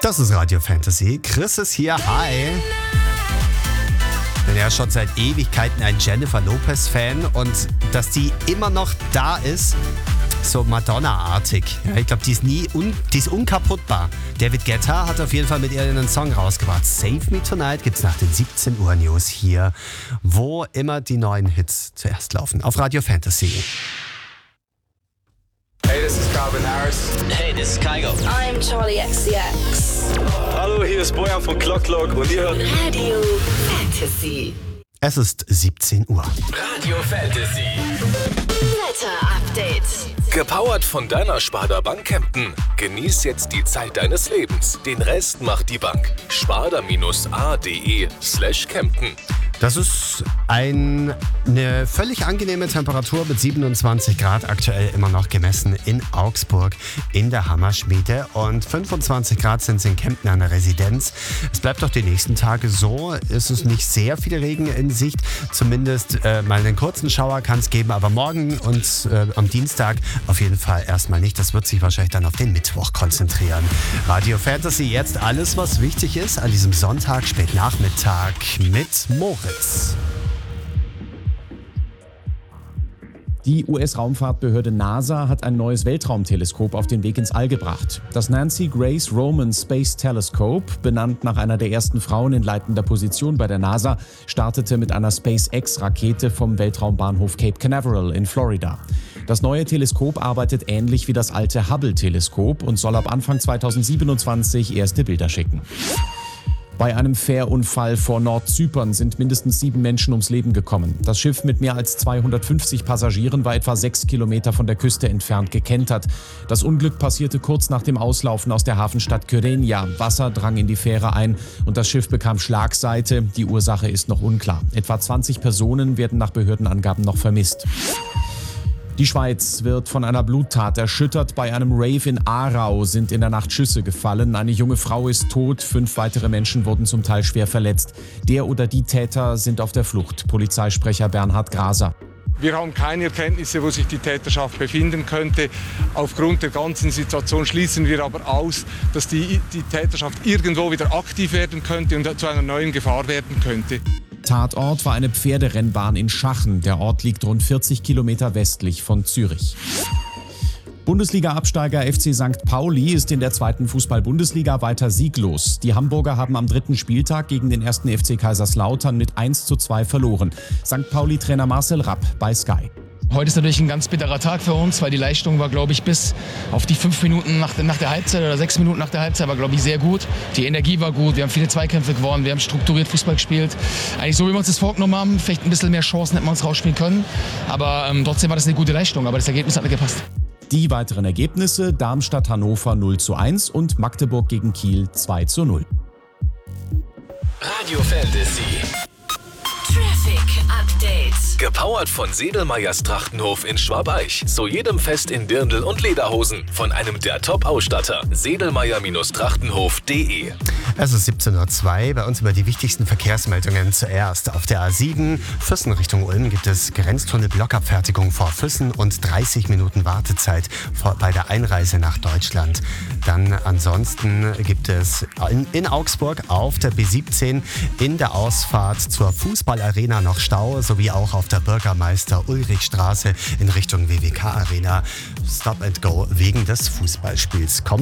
Das ist Radio Fantasy. Chris ist hier. Hi. Bin ja schon seit Ewigkeiten ein Jennifer Lopez-Fan und dass die immer noch da ist, so Madonna-artig. Ja, ich glaube, die ist unkaputtbar. David Guetta hat auf jeden Fall mit ihr einen Song rausgebracht. Save Me Tonight gibt's nach den 17 Uhr News hier, wo immer die neuen Hits zuerst laufen. Auf Radio Fantasy. Hey, this is Calvin Harris. Hey, this is Kygo. I'm Charlie XCX. Hallo, hier ist Bojan von Clock Clock und ihr hört Radio Fantasy. Es ist 17 Uhr. Radio Fantasy. Wetter Update. Gepowert von deiner Sparda Bank Kempten. Genieß jetzt die Zeit deines Lebens. Den Rest macht die Bank. sparda-ade/Kempten. Das ist eine völlig angenehme Temperatur mit 27 Grad aktuell immer noch gemessen in Augsburg in der Hammerschmiede und 25 Grad sind es in Kempten an der Residenz. Es bleibt auch die nächsten Tage so. Es ist nicht sehr viel Regen in Sicht. Zumindest mal einen kurzen Schauer kann es geben, aber morgen und am Dienstag auf jeden Fall erstmal nicht. Das wird sich wahrscheinlich dann auf den Mittwoch konzentrieren. Radio Fantasy, jetzt alles, was wichtig ist an diesem Sonntag, Spätnachmittag mit Moritz. Die US-Raumfahrtbehörde NASA hat ein neues Weltraumteleskop auf den Weg ins All gebracht. Das Nancy Grace Roman Space Telescope, benannt nach einer der ersten Frauen in leitender Position bei der NASA, startete mit einer SpaceX-Rakete vom Weltraumbahnhof Cape Canaveral in Florida. Das neue Teleskop arbeitet ähnlich wie das alte Hubble-Teleskop und soll ab Anfang 2027 erste Bilder schicken. Bei einem Fährunfall vor Nordzypern sind mindestens 7 Menschen ums Leben gekommen. Das Schiff mit mehr als 250 Passagieren war etwa 6 Kilometer von der Küste entfernt gekentert. Das Unglück passierte kurz nach dem Auslaufen aus der Hafenstadt Kyrenia. Wasser drang in die Fähre ein und das Schiff bekam Schlagseite. Die Ursache ist noch unklar. Etwa 20 Personen werden nach Behördenangaben noch vermisst. Die Schweiz wird von einer Bluttat erschüttert. Bei einem Rave in Aarau sind in der Nacht Schüsse gefallen. Eine junge Frau ist tot, 5 weitere Menschen wurden zum Teil schwer verletzt. Der oder die Täter sind auf der Flucht. Polizeisprecher Bernhard Graser. Wir haben keine Erkenntnisse, wo sich die Täterschaft befinden könnte. Aufgrund der ganzen Situation schließen wir aber aus, dass die Täterschaft irgendwo wieder aktiv werden könnte und zu einer neuen Gefahr werden könnte. Tatort war eine Pferderennbahn in Schachen. Der Ort liegt rund 40 Kilometer westlich von Zürich. Bundesliga-Absteiger FC St. Pauli ist in der 2. Fußball-Bundesliga weiter sieglos. Die Hamburger haben am 3. Spieltag gegen den 1. FC Kaiserslautern mit 1:2 verloren. St. Pauli-Trainer Marcel Rapp bei Sky. Heute ist natürlich ein ganz bitterer Tag für uns, weil die Leistung war, glaube ich, bis auf die 5 Minuten nach der Halbzeit oder 6 Minuten nach der Halbzeit war, glaube ich, sehr gut. Die Energie war gut, wir haben viele Zweikämpfe gewonnen, wir haben strukturiert Fußball gespielt. Eigentlich so, wie wir uns das vorgenommen haben, vielleicht ein bisschen mehr Chancen hätten wir uns rausspielen können. Aber trotzdem war das eine gute Leistung, aber das Ergebnis hat nicht gepasst. Die weiteren Ergebnisse: Darmstadt-Hannover 0:1 und Magdeburg gegen Kiel 2:0. Radio Fantasy. Traffic Update. Gepowert von Sedelmeyers Trachtenhof in Schwabeich. Zu jedem Fest in Dirndl und Lederhosen. Von einem der Top-Ausstatter. Sedelmeyer-Trachtenhof.de. Es ist 17:02 Uhr. Bei uns über die wichtigsten Verkehrsmeldungen zuerst. Auf der A7 Füssen Richtung Ulm gibt es Grenztunnel-Blockabfertigung vor Füssen und 30 Minuten Wartezeit bei der Einreise nach Deutschland. Dann ansonsten gibt es in Augsburg auf der B17 in der Ausfahrt zur Fußballarena noch Stau, sowie auch auf der Bürgermeister-Ulrich-Straße in Richtung WWK-Arena. Stop and Go wegen des Fußballspiels.